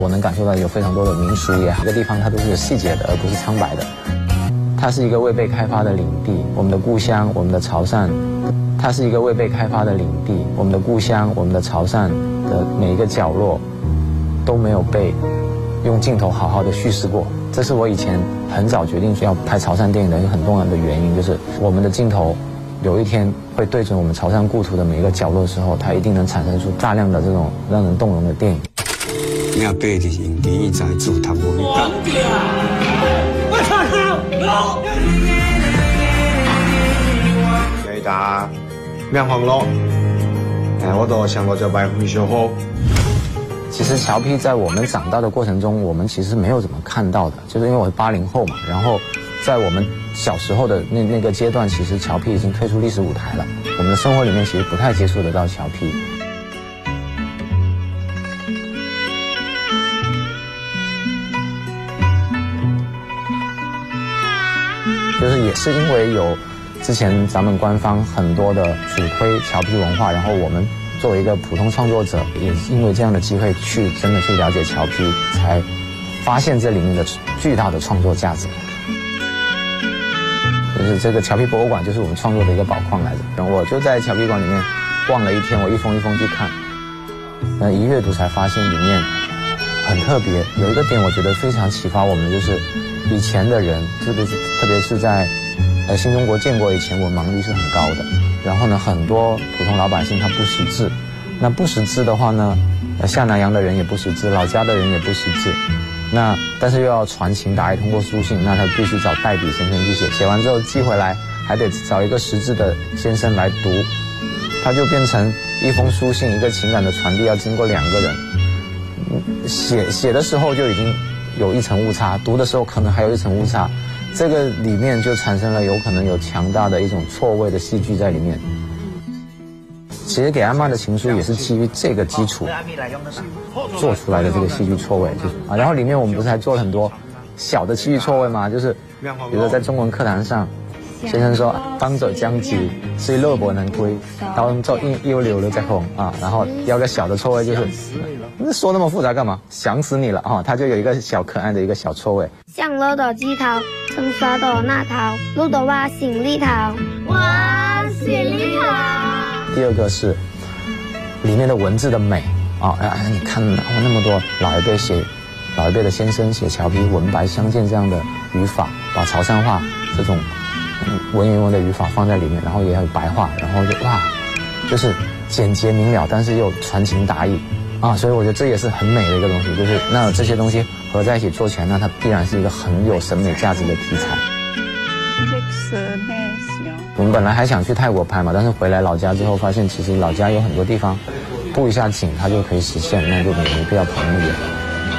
我能感受到有非常多的民俗也好，这个地方它都是有细节的，而不是苍白的。它是一个未被开发的领地，我们的故乡，我们的潮汕。它是一个未被开发的领地，我们的故乡，我们的潮汕的每一个角落都没有被用镜头好好的叙事过。这是我以前很早决定要拍潮汕电影的一个很重要的原因，就是我们的镜头有一天会对准我们潮汕故土的每一个角落的时候，它一定能产生出大量的这种让人动容的电影。 你要背的用第一在做头无去讲。我操他！ 记得咩行咯？我都想过就摆回小好。 其实侨批在我们长大的过程中，我们其实没有怎么看到的，就是因为我是80后嘛，然后在我们小时候的那个阶段，其实侨批已经退出历史舞台了，我们的生活里面其实不太接触得到侨批。就是也是因为有之前咱们官方很多的主推侨批文化，然后我们作为一个普通创作者，也因为这样的机会去真的去了解侨批，才发现这里面的巨大的创作价值。就是这个侨批博物馆就是我们创作的一个宝矿来着。然后我就在侨批馆里面逛了一天，我一封一封去看，一阅读才发现里面很特别。有一个点我觉得非常启发我们的，就是以前的人，特别是在新中国建国以前，文盲率是很高的。然后呢，很多普通老百姓他不识字，那不识字的话呢，下南洋的人也不识字，老家的人也不识字。那但是又要传情达意，通过书信，那他必须找代笔先生去写，写完之后寄回来，还得找一个识字的先生来读，他就变成一封书信，一个情感的传递要经过2个人。写的时候就已经有一层误差，读的时候可能还有一层误差，这个里面就产生了有可能有强大的一种错位的戏剧在里面。其实给阿嬷的情书也是基于这个基础做出来的这个戏剧错位，然后里面我们不是还做了很多小的戏剧错位吗？就是比如说在中文课堂上，先生说方者将及，虽肉薄能归，当作又流了在红啊，然后有个小的错位就是说那么复杂干嘛？想死你了啊！他就有一个小可爱的一个小错位。 上楼的鸡头，冲刷的那头，路的哇行李头，哇行李头。 第二个是里面的文字的美啊！你看那么多老一辈的先生写侨批文白相间这样的语法，把潮汕话这种文言文的语法放在里面，然后也有白话，然后就是简洁明了，但是又传情达意啊！所以我觉得这也是很美的一个东西，就是那这些东西合在一起做起来，那它必然是一个很有审美价值的题材。我们本来还想去泰国拍嘛，但是回来老家之后发现，其实老家有很多地方布一下景，它就可以实现，那就没必要跑那么远。